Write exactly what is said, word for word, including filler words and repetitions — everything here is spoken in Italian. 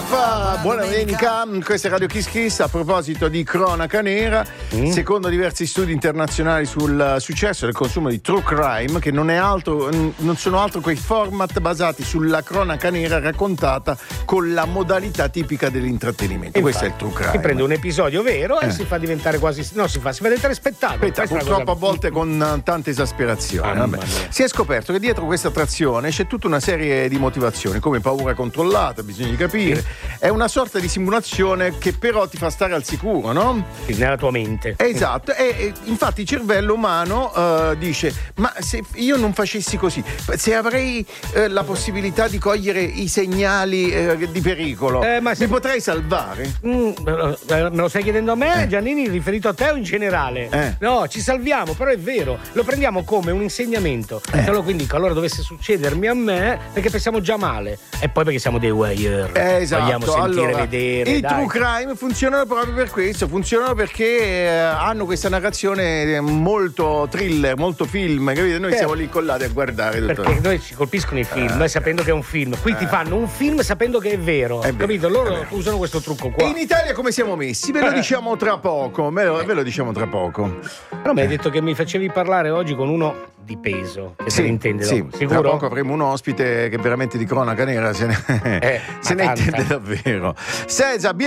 Up, buona domenica, questa è Radio Kiss Kiss. A proposito di cronaca nera, mm. secondo diversi studi internazionali sul successo del consumo di true crime, che non è altro, non sono altro quei format basati sulla cronaca nera raccontata con la modalità tipica dell'intrattenimento. Infatti, questo è il true crime. Si prende un episodio vero eh. e si fa diventare quasi no, si fa, si fa diventare spettacolo. Aspetta, purtroppo a volte con tante esasperazioni. Vabbè. Si è scoperto che dietro questa attrazione c'è tutta una serie di motivazioni, come paura controllata, bisogna di capire. È una sorta di simulazione che però ti fa stare al sicuro, no? Sì, nella tua mente. Esatto, e, e infatti il cervello umano uh, dice: ma se io non facessi così, se avrei uh, la possibilità di cogliere i segnali uh, di pericolo, eh, ma se... mi potrei salvare? Mm, me lo stai chiedendo a me, eh. Giannini, riferito a te o in generale? Eh. No, ci salviamo, però è vero, lo prendiamo come un insegnamento. Eh. Allora, quindi, qualora dovesse succedermi a me, perché pensiamo già male, e poi perché siamo dei voyeur. Eh, esatto. Vogliamo sentire, allora, vedere. I dai. true crime funzionano proprio per questo, funzionano perché eh, hanno questa narrazione molto thriller, molto film, capite? Noi eh. siamo lì collati a guardare tutto. Perché noi ci colpiscono i film, eh. noi sapendo che è un film. Qui eh. ti fanno un film sapendo che è vero, è capito? Loro usano questo trucco qua. E in Italia come siamo messi? Ve lo diciamo tra poco, ve lo, ve lo diciamo tra poco. Però mi hai detto che mi facevi parlare oggi con uno di peso, che sì, se ne intende, sì. no? Sicuro? Tra poco avremo un ospite che veramente di cronaca nera se ne, eh, se ne intende davvero. Cesar,